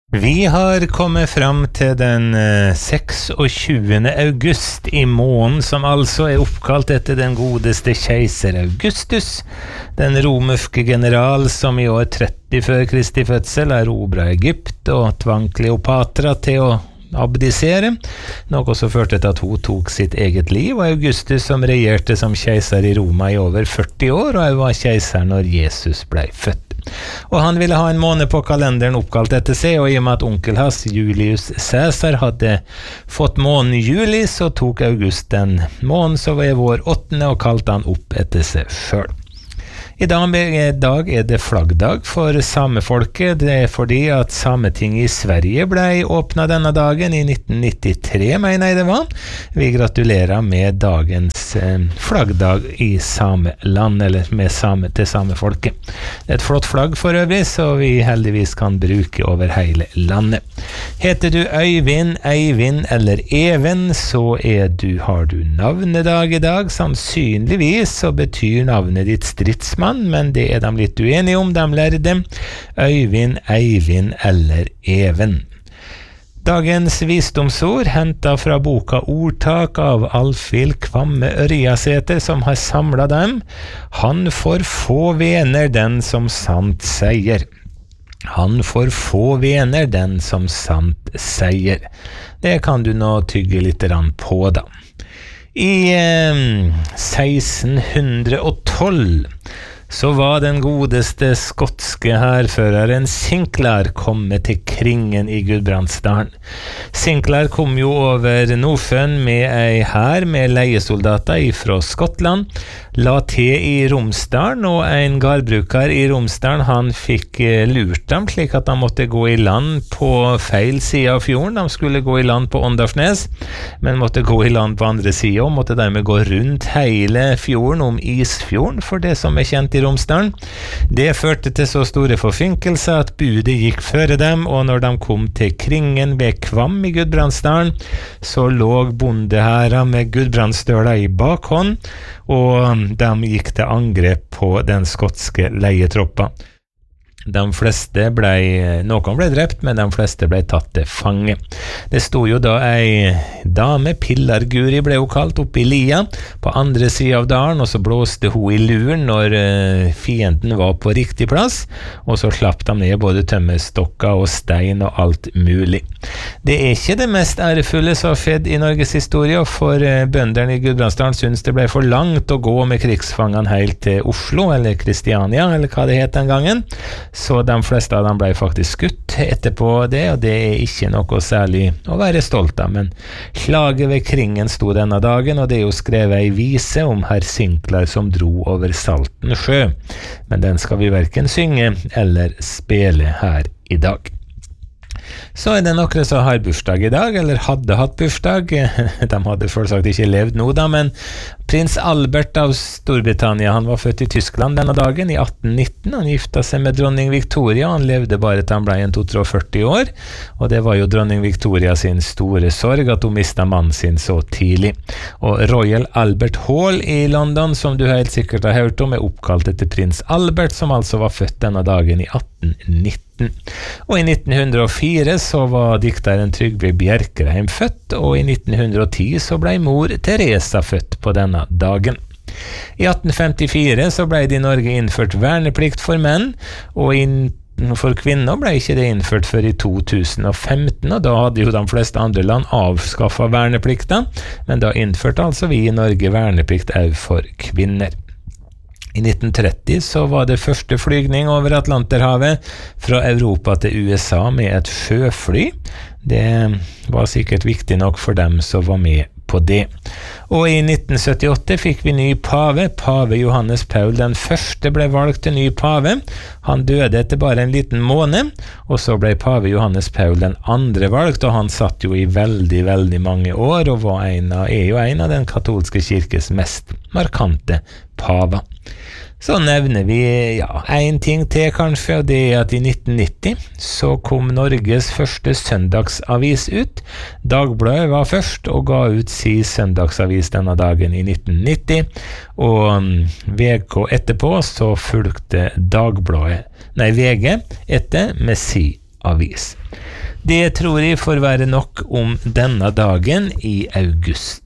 Vi har kommet fram til den 26. august I måneden, som altså oppkalt etter den godeste keiser Augustus, den romerske general som I år 30 før Kristi fødsel erobret Egypt og tvang Kleopatra til å abdisere, noe som førte til at hun tok sitt eget liv, og Augustus som regjerte som keiser I Roma I over 40 år, og var keiser når Jesus ble født. Og han ville ha en måned på kalenderen oppkalt etter seg, og I og med at onkel hans, Julius Caesar, hadde fått måneden juli, så tok August den måneden som var vår 8. og kalte han opp etter seg selv. I dag det flaggdag for samefolket. Det fordi at Sametinget I Sverige ble åpnet denne dagen I 1993, mener jeg det var. Vi gratulerer med dagens flaggdag I sameland, eller med til samefolket. Det et flott flagg for øvrig, så vi heldigvis kan bruke over hele landet. Heter du Øyvind, Eivind eller Even, så har du navnedag I dag. Sannsynligvis så betyr navnet ditt stridsmann, men det de litt uenige om, de lærde Øyvind, Eivind eller Even. Dagens visdomsord hentet fra boka Ordtak av Alfhild Kvamme Ørjasæter, som har samlet dem. Han får få vener den som sant sier. Han får få vener den som sant sier. Det kan du nå tygge litt på da. I 1612 så var den godeste skotske hærføreren Sinclair kommet til Kringen I Gudbrandsdalen. Sinclair kom jo over Nordsjøen med en hær med leiesoldater fra Skottland, la til I Romsdalen, og en gardbruker I Romsdalen, han fikk lurt dem slik at de måtte gå I land på feil side av fjorden. De skulle gå I land på Åndalsnes, men måtte gå I land på andre siden, og måtte dermed gå rundt hele fjorden om Isfjorden, for det som kjent I Romsdalen. Det førte til så store forfinkelser at budet gikk føre dem, og når de kom til Kringen ved Kvam I Gudbrandsdalen, så lå bondehæra med Gudbrandsdøla I bakhånd, og de gikk til angrep på den skotske leietroppa. Noen ble drept, men de fleste ble tatt til fange. Det stod jo da ei dame, Pillarguri ble hun kalt, oppe I lia, på andre siden av dalen, og så blåste hun I luren når fienden var på riktig plass, og så slapp de ned både tømmerstokker og stein og alt mulig. Det ikke det mest ærefulle som har skjedd I Norges historie, for bønderne I Gudbrandsdalen synes det ble for langt å gå med krigsfangene helt til Oslo, eller Kristiania, eller hva det het den gangen. Så de fleste av dem ble faktisk skutt etterpå det, og det ikke noe særlig å være stolt av, men slaget ved Kringen stod denne dagen, og det jo skrevet I vise om herr Sinclair som dro over Salten sjø, men den skal vi hverken synge eller spille her I dag. Så det noen som har bursdag I dag, eller hadde hatt bursdag. De hadde selvsagt ikke levd nå da, men prins Albert av Storbritannia, han var født I Tyskland denne dagen I 1819. Han gifta seg med dronning Victoria, han levde bare til han ble 42 år, og det var jo dronning Victoria sin store sorg at hun mistet mannen sin så tidlig. Og Royal Albert Hall I London, som du helt sikkert har hørt om, oppkalt etter prins Albert, som altså var født denne dagen I 1819. Og I 1904 så var dikteren Trygve Bjerkreim født, og I 1910 så ble mor Teresa født på denne dagen. I 1854 så ble det I Norge innført verneplikt for menn, og for kvinner ble ikke det innført før I 2015, og da hadde jo de fleste andre land avskaffet verneplikta, men da innførte altså vi I Norge verneplikt også for kvinner. I 1930 så var det første flygning over Atlanterhavet fra Europa til USA med et sjøfly. Det var sikkert viktig nok for dem som var med på det. Og I 1978 fikk vi ny pave. Pave Johannes Paul den første ble valgt til ny pave. Han døde etter bare en liten måned, og så ble pave Johannes Paul den andre valgt, og han satt jo I veldig, veldig mange år, og jo en av den katolske kirkes mest markante paver. Så nevner vi en ting til kanskje, og det at I 1990 så kom Norges første søndagsavis ut. Dagbladet var først og ga ut sin søndagsavis denne dagen I 1990, og VG etterpå så fulgte VG etter med sin avis. Det tror jeg får være nok om denne dagen i august.